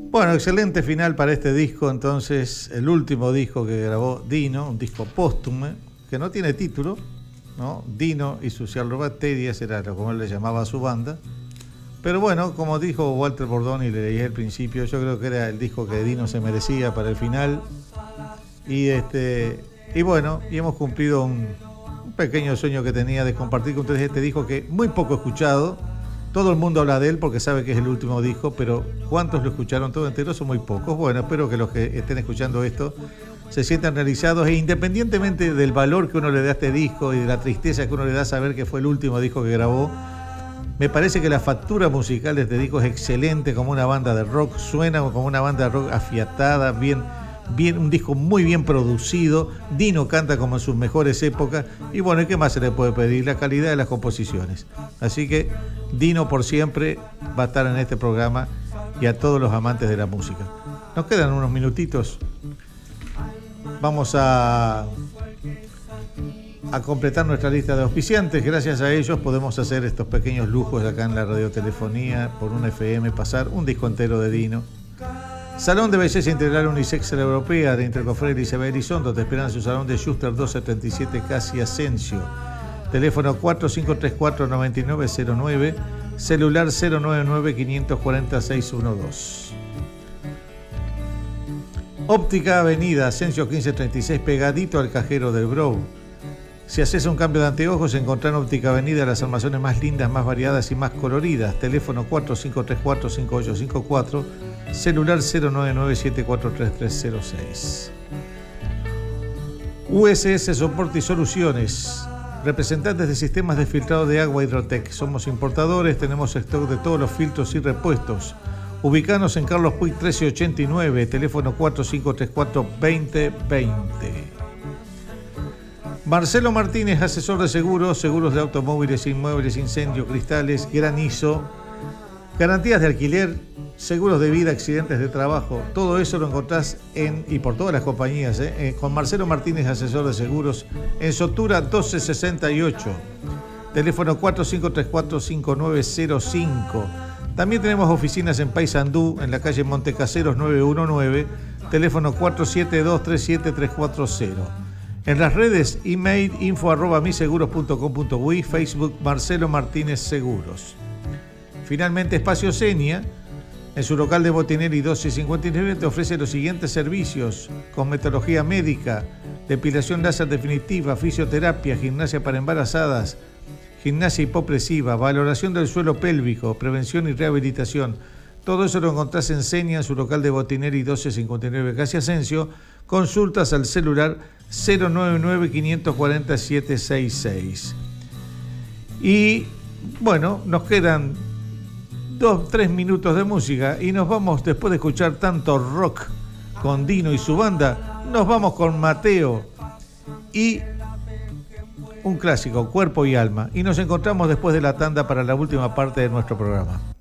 Bueno, excelente final para este disco, entonces, el último disco que grabó Dino, un disco póstumo, que no tiene título, ¿no? Dino y sus cialobacterias era como él le llamaba a su banda. Pero bueno, como dijo Walter Bordoni, le leí al principio, yo creo que era el disco que Dino se merecía para el final. Y bueno, y hemos cumplido un pequeño sueño que tenía de compartir con ustedes este disco que muy poco escuchado. Todo el mundo habla de él porque sabe que es el último disco, pero ¿cuántos lo escucharon todo entero? Son muy pocos. Bueno, espero que los que estén escuchando esto se sientan realizados e independientemente del valor que uno le da a este disco y de la tristeza que uno le da a saber que fue el último disco que grabó, me parece que la factura musical de este disco es excelente, como una banda de rock, suena como una banda de rock afiatada, bien, un disco muy bien producido. Dino canta como en sus mejores épocas y bueno, ¿qué más se le puede pedir? La calidad de las composiciones. Así que Dino por siempre va a estar en este programa y a todos los amantes de la música. Nos quedan unos minutitos. Vamos a completar nuestra lista de auspiciantes. Gracias a ellos podemos hacer estos pequeños lujos acá en la radiotelefonía por una FM, pasar un disco entero de Dino. Salón de Belleza Integral Unisex La Europea de Intercofrade y Isabel Elizondo te esperan en su salón de Schuster 277 Casi Asensio. Teléfono 4534-9909, celular 099-540-612. Óptica Avenida Asensio 1536, pegadito al cajero del Brow. Si haces un cambio de anteojos, encontrá en Óptica Avenida las armazones más lindas, más variadas y más coloridas. Teléfono 4534-5854, celular 099-743-306. USS Soporte y Soluciones, representantes de sistemas de filtrado de agua Hidrotec. Somos importadores, tenemos stock de todos los filtros y repuestos. Ubicanos en Carlos Puig 1389, teléfono 4534-2020. Marcelo Martínez, asesor de seguros, seguros de automóviles, inmuebles, incendio, cristales, granizo, garantías de alquiler, seguros de vida, accidentes de trabajo. Todo eso lo encontrás y por todas las compañías, con Marcelo Martínez, asesor de seguros, en Sotura 1268, teléfono 4534-5905. También tenemos oficinas en Paysandú, en la calle Montecaseros 919, teléfono 472-37340. En las redes, email info@miseguros.com.uy, Facebook Marcelo Martínez Seguros. Finalmente, Espacio Senia, en su local de Botinelli 1259, te ofrece los siguientes servicios: cosmetología médica, depilación láser definitiva, fisioterapia, gimnasia para embarazadas, gimnasia hipopresiva, valoración del suelo pélvico, prevención y rehabilitación. Todo eso lo encontrás en Senia, en su local de Botinelli 1259, Casi Asensio. Consultas al celular 099-540-766. Y bueno, nos quedan 2-3 minutos de música y nos vamos, después de escuchar tanto rock con Dino y su banda, nos vamos con Mateo y un clásico, Cuerpo y Alma. Y nos encontramos después de la tanda para la última parte de nuestro programa.